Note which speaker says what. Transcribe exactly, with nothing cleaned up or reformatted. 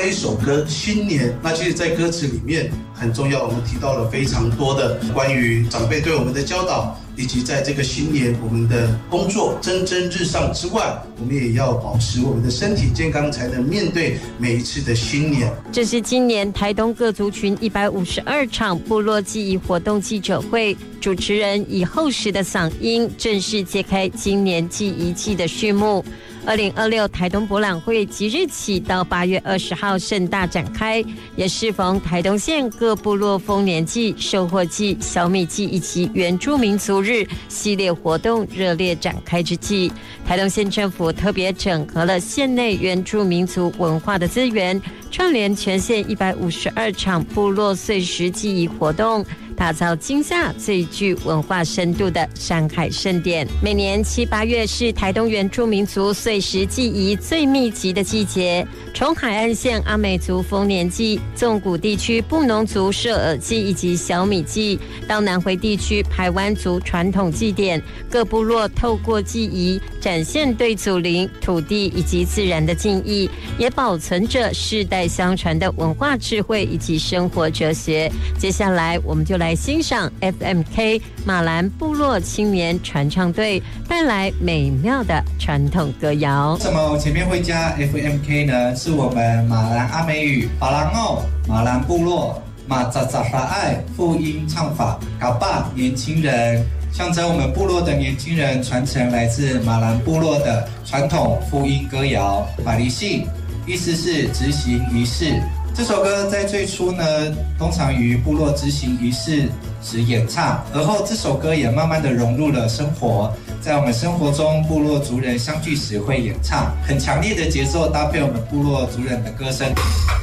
Speaker 1: 这一首歌《新年》，那其实在歌词里面很重要，我们提到了非常多的关于长辈对我们的教导，以及在这个新年我们的工作蒸蒸日上之外，我们也要保持我们的身体健康，才能面对每一次的新年。
Speaker 2: 这是今年台东各族群一百五十二场部落记忆活动记者会，主持人以厚实的嗓音正式揭开今年记忆季的序幕。二零二六台东博览会即日起到八月二十号盛大展开，也适逢台东县各部落丰年祭、收获祭、小米祭以及原住民族日系列活动热烈展开之际，台东县政府特别整合了县内原住民族文化的资源，串联全县一百五十二场部落岁时记忆活动，打造今夏最具文化深度的山海盛典。每年七八月是台东原住民族岁时记忆最密集的季节，从海岸线阿美族丰年祭、纵谷地区布农族社尔祭以及小米祭，到南回地区排湾族传统祭典，各部落透过记忆展现对祖灵、土地以及自然的敬意，也保存着世代相传的文化智慧以及生活哲学。接下来我们就来欣赏 F M K 马兰部落青年传唱队带来美妙的传统歌谣。
Speaker 3: 为什么前面会加 F M K 呢？是我们马兰阿美语巴兰奥马兰部落马扎扎拉爱复音唱法嘎巴年轻人，象征我们部落的年轻人传承来自马兰部落的传统复音歌谣法利信，意思是执行仪式。这首歌在最初呢，通常于部落执行仪式时演唱，而后这首歌也慢慢的融入了生活，在我们生活中，部落族人相聚时会演唱，很强烈的节奏搭配我们部落族人的歌声。